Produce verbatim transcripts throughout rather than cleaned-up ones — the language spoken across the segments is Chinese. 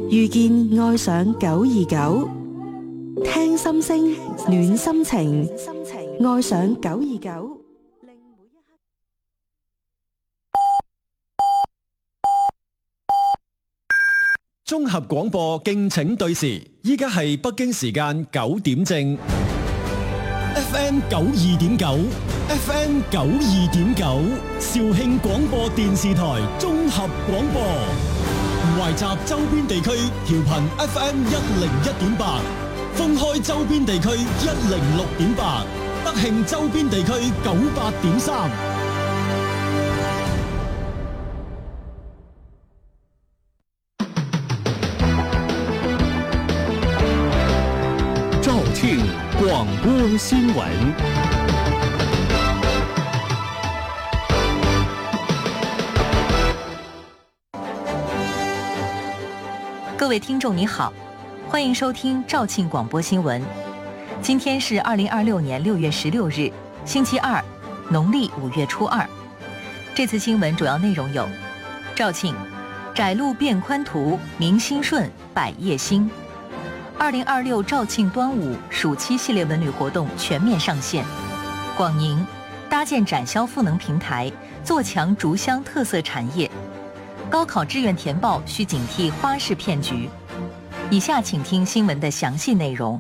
遇見愛上九二九，聽心聲，暖心情，愛上九二九。 綜合廣播敬請對時，依家係北京時間九點正。F M 九二點九 ，F M 九二點九，肇慶廣播電視台綜合廣播，懷集周邊地區調頻 F M 一零一點八，封開周邊地區一零六點八，德慶周邊地區九八點三。 肇慶廣播新聞。 各位聽眾你好，歡迎收聽肇慶廣播新聞。今天是二零二六年六月十六日，星期二，農曆五月初二。這次新聞主要內容有：肇慶窄路變寬途，民心順，百業興。二零二六肇慶端午暑期系列文旅活動全面上線。廣寧搭建展銷賦能平台，做強竹鄉特色產業。高考志願填報需警惕花式騙局。以下請聽新聞的詳細內容。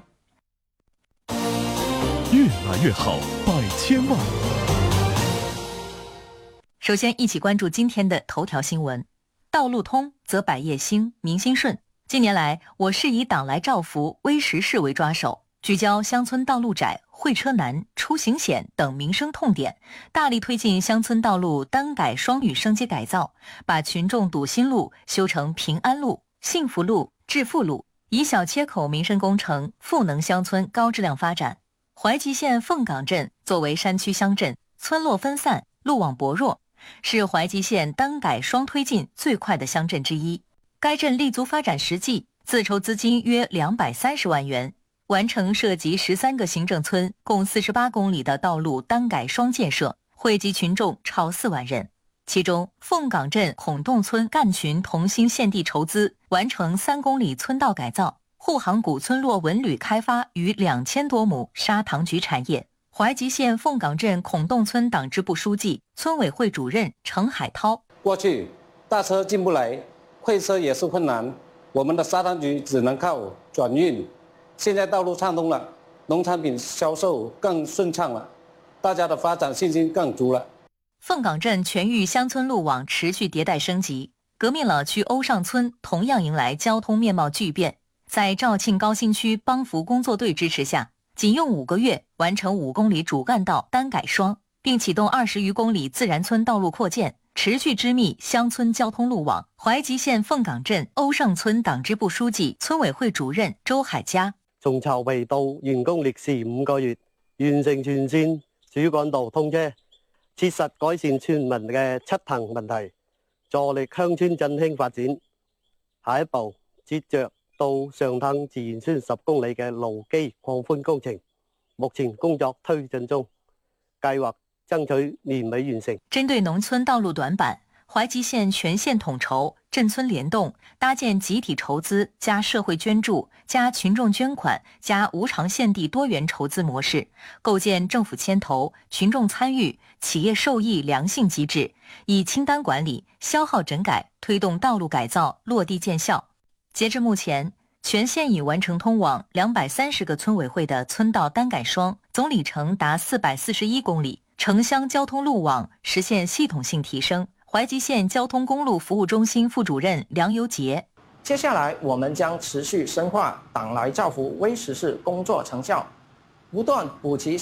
越來越好，百千萬。 首先，一起關注今天的頭條新聞。道路通則百業興，民心順。近年來，我市以黨來造福、微實事為抓手，聚焦鄉村道路窄、會車難、出行險等民生痛點，大力推進鄉村道路單改雙語升級改造，把群眾堵心路修成平安路、幸福路、致富路，以小切口民生工程賦能鄉村高質量發展。懷集縣鳳崗鎮作為山區鄉鎮，村落分散，路網薄弱，是懷集縣單改雙推進最快的鄉鎮之一。該鎮立足發展實際，自籌資金約兩百三十萬元，完成涉及十三個行政村、共四十八公里的道路單改雙建設，惠及群眾超四萬人。其中，鳳崗鎮孔洞村幹群同心獻地籌資，完成三公里村道改造，護航古村落文旅開發逾兩千多畝砂糖橘產業。懷集縣鳳崗鎮孔洞村黨支部書記、村委會主任程海濤： 過去大車進不來，會車也是困難，我們的砂糖橘只能靠轉運。現在道路暢通了，農產品銷售更順暢了，大家的發展信心更足了。 鳳崗鎮全域鄉村路網持續迭代升級，革命老區歐尚村同樣迎來交通面貌巨變。在肇慶高新區幫扶工作隊支持下，僅用五個月完成五公里主幹道單改雙，並啟動二十餘公里自然村道路擴建，持續織密鄉村交通路網。懷集縣鳳崗鎮歐尚村黨支部書記、村委會主任周海嘉： 從籌備到完工歷時五個月，完成全線主幹道通車，切實改善村民嘅出行問題，助力鄉村振興發展。下一步接着到上灘自然村十公里嘅路基擴寬工程，目前工作推進中，計劃爭取年尾完成。 針對農村道路短板，懷集縣全縣統籌、鎮村聯動，搭建集體籌資加社會捐助加群眾捐款加無償獻地多元籌資模式，構建政府牽頭、群眾參與、企業受益良性機制，以清單管理、消耗整改推動道路改造落地見效。截至目前，全縣已完成通往兩百三十個村委會的村道單改雙，總里程達四百四十一公里，城鄉交通路網實現系統性提升。懷集縣交通公路服務中心副主任梁游杰： 接下來我們將持續深化黨來造福微實事工作成效，不斷補齊